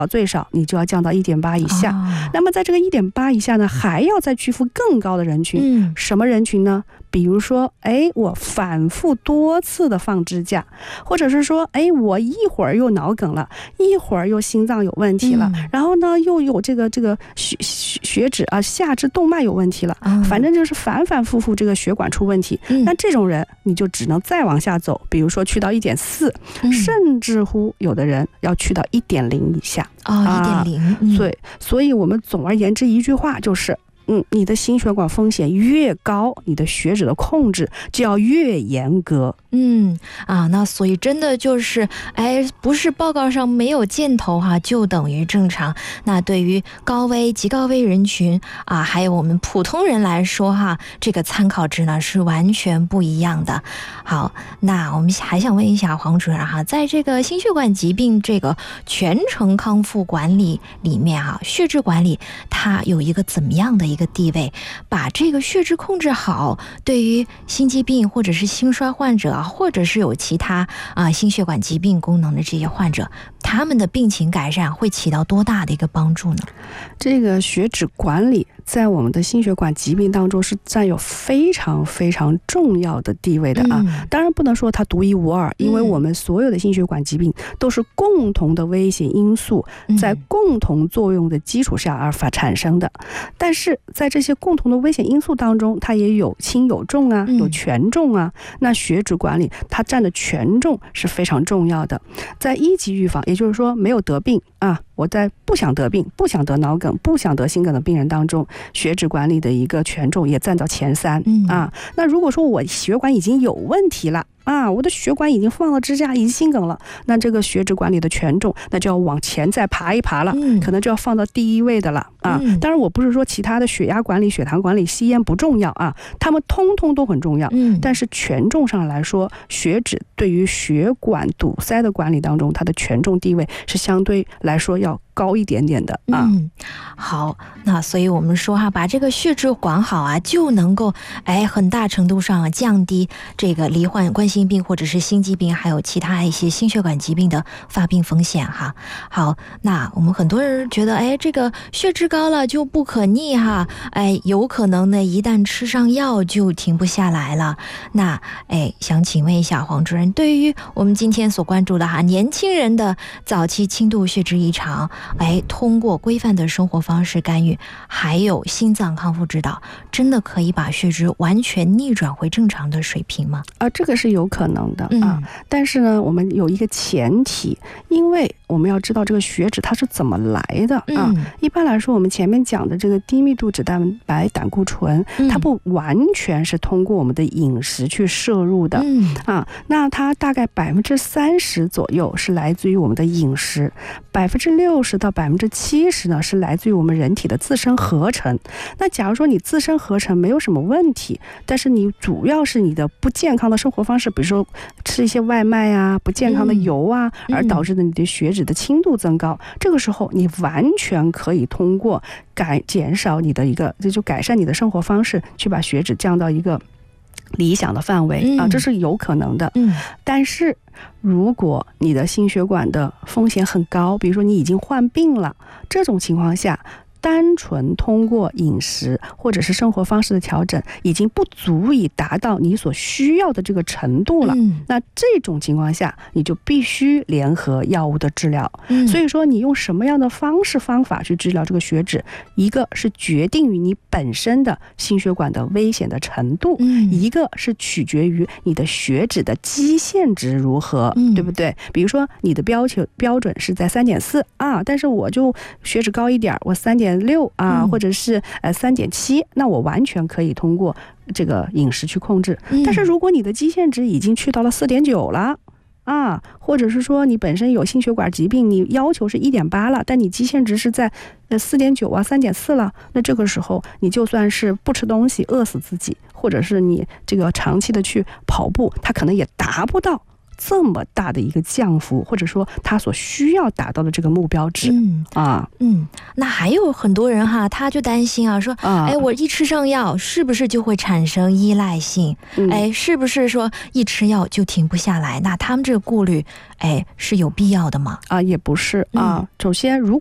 最少你就要降到 1.8 以下。那么在这个 1.8 以下呢，还要再居服更高的人群。什么人群呢？比如说我反复多次的放支架，或者是说我一会儿又脑梗了，一会儿又心脏有问题了，然后呢又有这个血脂下肢动脉有问题了，反正就是反反复复这个血管出问题。那这种人你就只能再往下走，比如说去到 1.4，甚至乎有的人要去到 1.0 以下。1.0。所以我们总而言之一句话就是你的心血管风险越高，你的血脂的控制就要越严格。 那所以真的就是不是报告上没有箭头就等于正常。那对于高危极高危人群还有我们普通人来说这个参考值呢是完全不一样的。好，那我们还想问一下黄主任在这个心血管疾病这个全程康复管理里面血脂管理它有一个怎么样的一个地位？把这个血脂控制好，对于心肌病或者是心衰患者或者是有其他心血管疾病功能的这些患者，他们的病情改善会起到多大的一个帮助呢？ 这个血脂管理在我们的心血管疾病当中是占有非常非常重要的地位的当然不能说它独一无二，因为我们所有的心血管疾病都是共同的危险因素在共同作用的基础下而产生的。但是在这些共同的危险因素当中，它也有轻有重有权重那血脂管理它占的权重是非常重要的。在一级预防，也就是说没有得病我在不想得病、不想得脑梗、不想得心梗的病人当中，血脂管理的一个权重也占到前3那如果说我血管已经有问题了我的血管已经放了支架，已经心梗了，那这个血脂管理的权重那就要往前再爬一爬了，可能就要放到第1位的了当然我不是说其他的血压管理、血糖管理、吸烟不重要他们通通都很重要但是权重上来说，血脂对于血管堵塞的管理当中，它的权重地位是相对来说要高一点点的好，那所以我们说把这个血脂管好就能够很大程度上降低这个罹患冠心病或者是心肌病还有其他一些心血管疾病的发病风险好，那我们很多人觉得这个血脂高了就不可逆有可能呢一旦吃上药就停不下来了。那想请问一下黄主任，对于我们今天所关注的年轻人的早期轻度血脂异常，通过规范的生活方式干预还有心脏康复指导，真的可以把血脂完全逆转回正常的水平吗？ 这个是有可能的但是呢我们有一个前提，因为我们要知道这个血脂它是怎么来的一般来说我们前面讲的这个低密度脂蛋白胆固醇它不完全是通过我们的饮食去摄入的那它大概30%左右是来自于我们的饮食，60%到70%呢是来自于我们人体的自身合成。那假如说你自身合成没有什么问题，但是你主要是你的不健康的生活方式，比如说吃一些外卖不健康的油而导致的你的血脂的轻度增高，这个时候你完全可以通过减少你的就改善你的生活方式，去把血脂降到一个理想的范围这是有可能的但是如果你的心血管的风险很高，比如说你已经患病了，这种情况下单纯通过饮食或者是生活方式的调整已经不足以达到你所需要的这个程度了那这种情况下你就必须联合药物的治疗所以说你用什么样的方法去治疗这个血脂，一个是决定于你本身的心血管的危险的程度一个是取决于你的血脂的基线值如何对不对？比如说你的标准是在 3.4但是我就血脂高一点，我3.6或者是3.7，那我完全可以通过这个饮食去控制但是如果你的基线值已经去到了 4.9 了或者是说你本身有心血管疾病，你要求是 1.8 了，但你基线值是在4.9 3.4了，那这个时候你就算是不吃东西饿死自己，或者是你这个长期的去跑步，它可能也达不到这么大的一个降幅，或者说他所需要达到的这个目标值。 那还有很多人哈，他就担心啊，说我一吃上药是不是就会产生依赖性？是不是说一吃药就停不下来？那他们这个顾虑是有必要的吗？ 也不是啊。首先如